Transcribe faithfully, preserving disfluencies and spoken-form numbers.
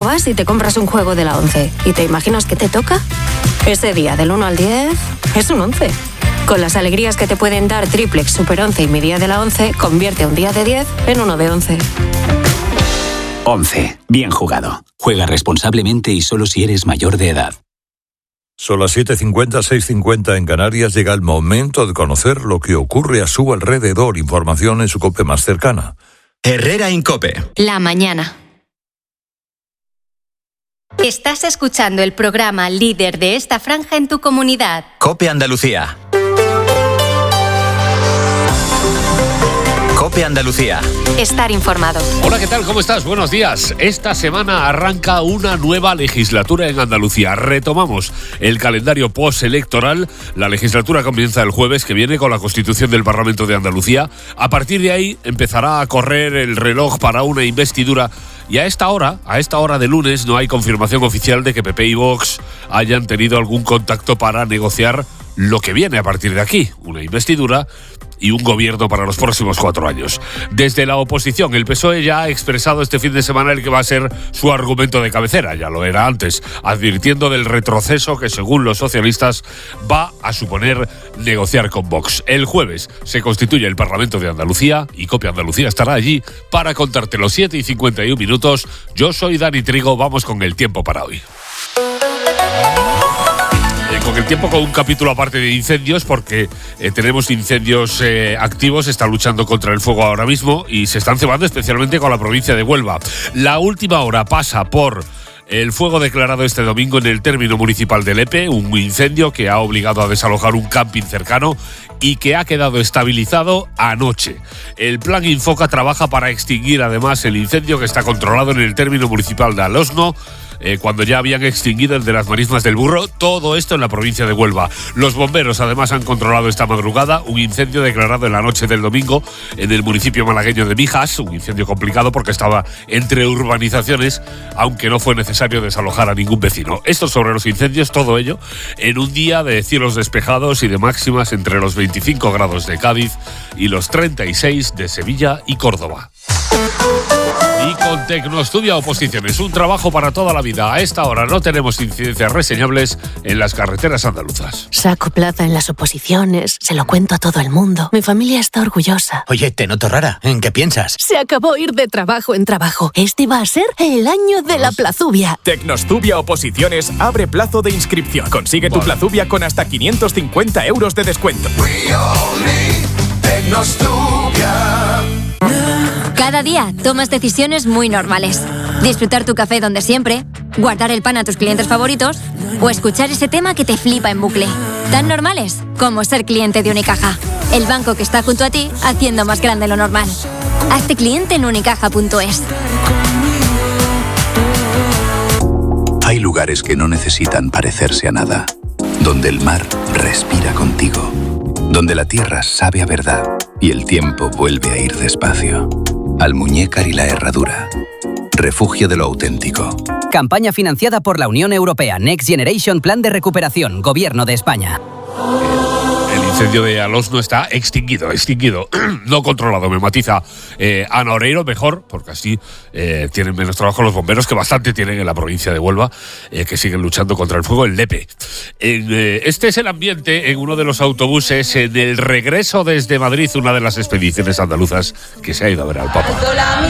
vas y te compras un juego de la once y te imaginas que te toca. Ese día del uno al diez es un once. Con las alegrías que te pueden dar Triplex, Super once y mi día de la once, convierte un día de diez en uno de once. once. Bien jugado. Juega responsablemente y solo si eres mayor de edad. Son las siete cincuenta, seis cincuenta en Canarias. Llega el momento de conocer lo que ocurre a su alrededor. Información en su COPE más cercana. Herrera Incope. La mañana. Estás escuchando el programa líder de esta franja en tu comunidad. COPE Andalucía. COPE Andalucía. Estar informado. Hola, ¿qué tal? ¿Cómo estás? Buenos días. Esta semana arranca una nueva legislatura en Andalucía. Retomamos el calendario postelectoral. La legislatura comienza el jueves que viene con la constitución del Parlamento de Andalucía. A partir de ahí empezará a correr el reloj para una investidura. Y a esta hora, a esta hora de lunes, no hay confirmación oficial de que P P y Vox hayan tenido algún contacto para negociar lo que viene a partir de aquí. Una investidura y un gobierno para los próximos cuatro años. Desde la oposición, el P S O E ya ha expresado este fin de semana el que va a ser su argumento de cabecera, ya lo era antes, advirtiendo del retroceso que, según los socialistas, va a suponer negociar con Vox. El jueves se constituye el Parlamento de Andalucía y COPE Andalucía estará allí para contarte los siete y cincuenta y un minutos. Yo soy Dani Trigo, vamos con el tiempo para hoy. Con el tiempo, con un capítulo aparte de incendios, porque eh, tenemos incendios eh, activos, está luchando contra el fuego ahora mismo y se están cebando especialmente con la provincia de Huelva. La última hora pasa por el fuego declarado este domingo en el término municipal de Lepe, un incendio que ha obligado a desalojar un camping cercano y que ha quedado estabilizado anoche. El Plan Infoca trabaja para extinguir además el incendio que está controlado en el término municipal de Alosno, Eh, cuando ya habían extinguido el de las Marismas del Burro. Todo esto en la provincia de Huelva. Los bomberos además han controlado esta madrugada un incendio declarado en la noche del domingo en el municipio malagueño de Mijas, un incendio complicado porque estaba entre urbanizaciones, aunque no fue necesario desalojar a ningún vecino. Esto sobre los incendios, todo ello en un día de cielos despejados y de máximas entre los veinticinco grados de Cádiz y los treinta y seis de Sevilla y Córdoba. Y con Tecnostudia Oposiciones, un trabajo para toda la vida. A esta hora no tenemos incidencias reseñables en las carreteras andaluzas. Saco plaza en las oposiciones, se lo cuento a todo el mundo. Mi familia está orgullosa. Oye, te noto rara. ¿En qué piensas? Se acabó ir de trabajo en trabajo. Este va a ser el año de la plazubia. Tecnostudia Oposiciones abre plazo de inscripción. Consigue tu Vale. plazubia con hasta quinientos cincuenta euros de descuento. Cada día tomas decisiones muy normales. Disfrutar tu café donde siempre, guardar el pan a tus clientes favoritos o escuchar ese tema que te flipa en bucle. Tan normales como ser cliente de Unicaja, el banco que está junto a ti haciendo más grande lo normal. Hazte cliente en unicaja punto es. Hay lugares que no necesitan parecerse a nada, donde el mar respira contigo, donde la tierra sabe a verdad y el tiempo vuelve a ir despacio. Almuñécar y la Herradura. Refugio de lo auténtico. Campaña financiada por la Unión Europea. Next Generation Plan de Recuperación. Gobierno de España. El incendio de Alosno está extinguido, extinguido, no controlado, me matiza eh, Ana Oreiro, mejor, porque así eh, tienen menos trabajo los bomberos, que bastante tienen en la provincia de Huelva, eh, que siguen luchando contra el fuego en Lepe. En, eh, este es el ambiente en uno de los autobuses en el regreso desde Madrid, una de las expediciones andaluzas que se ha ido a ver al Papa.